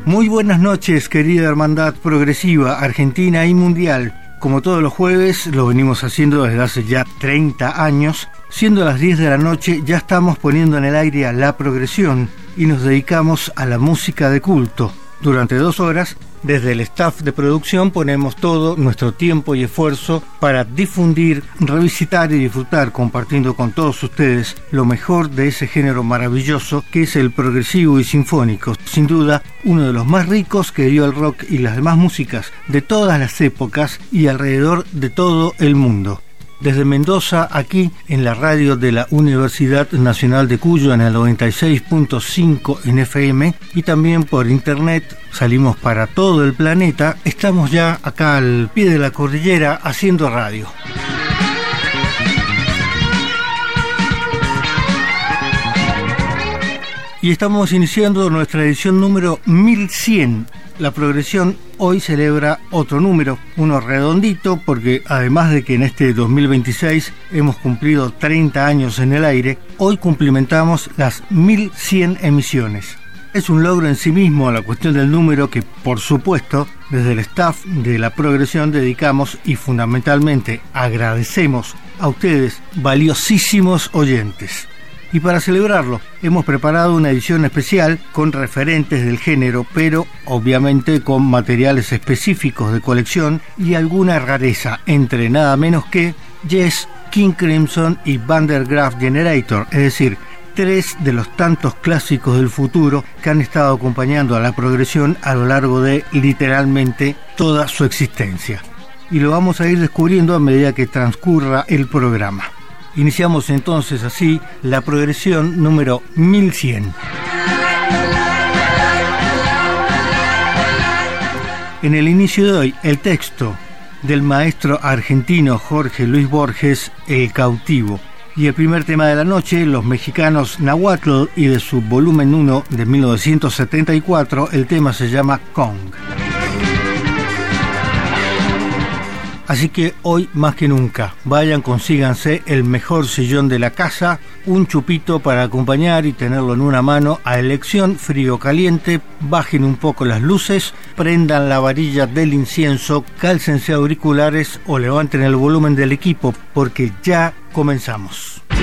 Muy buenas noches, querida hermandad progresiva, argentina y mundial. Como todos los jueves, lo venimos haciendo desde hace ya 30 años. Siendo las 10 de la noche, ya estamos poniendo en el aire a La Progresión y nos dedicamos a la música de culto. Durante 2 horas, desde el staff de producción ponemos todo nuestro tiempo y esfuerzo para difundir, revisitar y disfrutar, compartiendo con todos ustedes lo mejor de ese género maravilloso que es el progresivo y sinfónico. Sin duda, uno de los más ricos que dio el rock y las demás músicas de todas las épocas y alrededor de todo el mundo. Desde Mendoza, aquí en la radio de la Universidad Nacional de Cuyo en el 96.5 en FM y también por internet, salimos para todo el planeta. Estamos ya acá al pie de la cordillera haciendo radio. Y estamos iniciando nuestra edición número 1100. La Progresión hoy celebra otro número, uno redondito, porque además de que en este 2026 hemos cumplido 30 años en el aire, hoy cumplimentamos las 1100 emisiones. Es un logro en sí mismo la cuestión del número que, por supuesto, desde el staff de La Progresión dedicamos y fundamentalmente agradecemos a ustedes, valiosísimos oyentes. Y para celebrarlo, hemos preparado una edición especial con referentes del género, pero obviamente con materiales específicos de colección y alguna rareza, entre nada menos que Yes, King Crimson y Van der Graaf Generator, es decir, 3 de los tantos clásicos del futuro que han estado acompañando a La Progresión a lo largo de literalmente toda su existencia. Y lo vamos a ir descubriendo a medida que transcurra el programa. Iniciamos entonces así La Progresión número 1100. En el inicio de hoy, el texto del maestro argentino Jorge Luis Borges, El Cautivo. Y el primer tema de la noche, los mexicanos Nahuatl, y de su volumen 1 de 1974, el tema se llama Kong. Así que hoy más que nunca, vayan, consíganse el mejor sillón de la casa, un chupito para acompañar y tenerlo en una mano a elección, frío o caliente, bajen un poco las luces, prendan la varilla del incienso, cálcense auriculares o levanten el volumen del equipo porque ya comenzamos.